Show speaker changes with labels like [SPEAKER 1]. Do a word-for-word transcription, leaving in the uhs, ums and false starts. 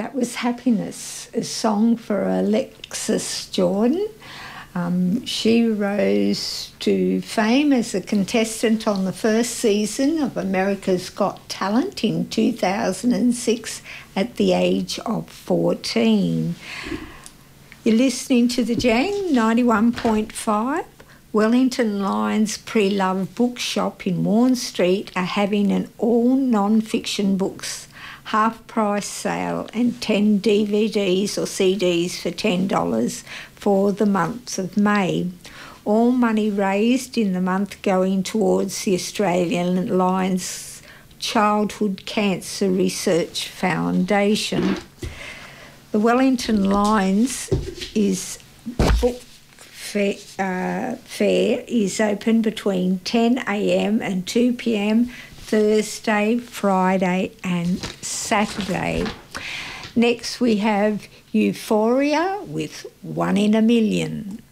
[SPEAKER 1] That was Happiness, a song for Alexis Jordan. Um, she rose to fame as a contestant on the first season of America's Got Talent in two thousand six at the age of fourteen. You're listening to The Jang, ninety-one point five. Wellington Lions Pre-Love Bookshop in Warren Street are having an all non-fiction books half-price sale and ten D V Ds or C Ds for ten dollars for the month of May. All money raised in the month going towards the Australian Lions Childhood Cancer Research Foundation. The Wellington Lions is book fair, uh, fair is open between ten a m and two p m Thursday, Friday and Saturday. Next we have Euphoria with One in a Million.